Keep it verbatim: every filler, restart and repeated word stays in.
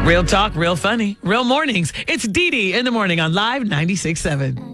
Real talk, real funny, real mornings. It's Dee Dee in the morning on Live ninety-six point seven.